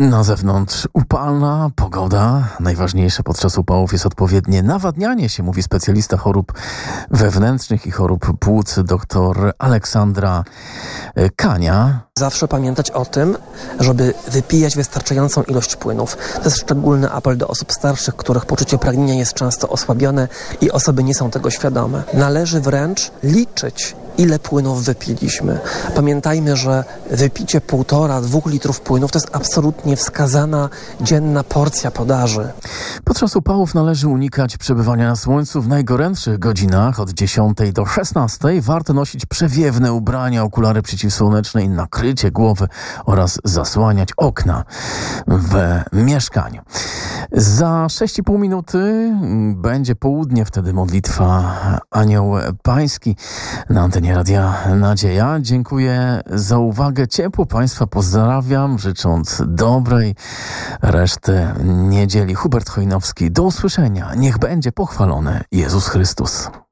Na zewnątrz upalna pogoda. Najważniejsze podczas upałów jest odpowiednie nawadnianie się, mówi specjalista chorób wewnętrznych i chorób płuc dr Aleksandra Kania. Zawsze pamiętać o tym, żeby wypijać wystarczającą ilość płynów. To jest szczególny apel do osób starszych, których poczucie pragnienia jest często osłabione i osoby nie są tego świadome. Należy wręcz liczyć, ile płynów wypiliśmy. Pamiętajmy, że wypicie 1,5-2 litrów płynów to jest absolutnie wskazana dzienna porcja podaży. Podczas upałów należy unikać przebywania na słońcu w najgorętszych godzinach od 10 do 16. Warto nosić przewiewne ubrania, okulary przeciwsłoneczne i nakrycie głowy oraz zasłaniać okna w mieszkaniu. Za 6,5 minuty będzie południe, wtedy modlitwa Anioł Pański na antenie Radia Nadzieja. Dziękuję za uwagę. Ciepło Państwa pozdrawiam, życząc dobrej reszty niedzieli. Hubert Chojnowski. Do usłyszenia. Niech będzie pochwalony Jezus Chrystus.